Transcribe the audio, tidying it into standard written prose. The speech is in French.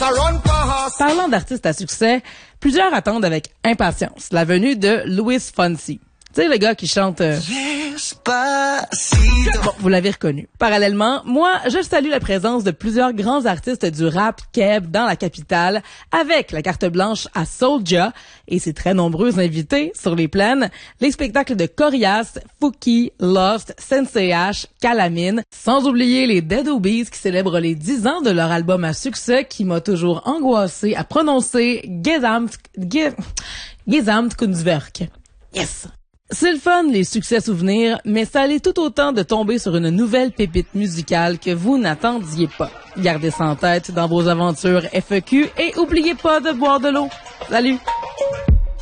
Parlant d'artistes à succès, plusieurs attendent avec impatience la venue de Luis Fonsi. Tu sais, le gars qui chante... Bon, vous l'avez reconnu. Parallèlement, moi, je salue la présence de plusieurs grands artistes du rap keb dans la capitale, avec la carte blanche à Soulja et ses très nombreux invités sur les plaines, les spectacles de Corias, Fouki, Lost, Sensei H, Calamine, sans oublier les Dead Obies qui célèbrent les 10 ans de leur album à succès qui m'a toujours angoissé à prononcer Gesamtkunstwerk. Yes! C'est le fun, les succès souvenirs, mais ça allait tout autant de tomber sur une nouvelle pépite musicale que vous n'attendiez pas. Gardez ça en tête dans vos aventures FEQ et oubliez pas de boire de l'eau. Salut!